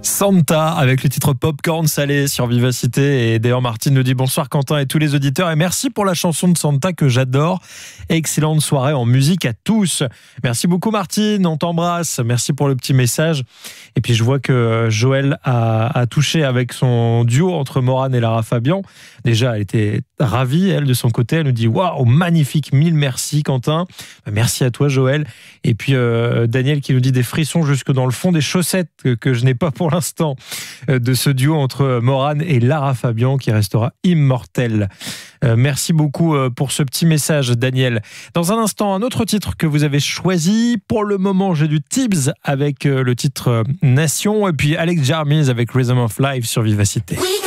Santa avec le titre Popcorn Salé sur Vivacité. Et d'ailleurs Martine nous dit bonsoir Quentin et tous les auditeurs et merci pour la chanson de Santa que j'adore. Excellente soirée en musique à tous. Merci beaucoup Martine, on t'embrasse. Merci pour le petit message. Et puis je vois que Joël a touché avec son duo entre Morane et Lara Fabian. Déjà elle était ravie, elle de son côté, elle nous dit waouh, magnifique, mille merci Quentin. Merci à toi Joël. Et puis Daniel qui nous dit des frissons jusque dans le fond des chaussettes que je n'ai pas pour l'instant de ce duo entre Morane et Lara Fabian qui restera immortel. Merci beaucoup pour ce petit message Daniel. Dans un instant, un autre titre que vous avez choisi. Pour le moment, j'ai du Tibbs avec le titre Nation et puis Alex Jarmis avec Rhythm of Life sur Vivacité.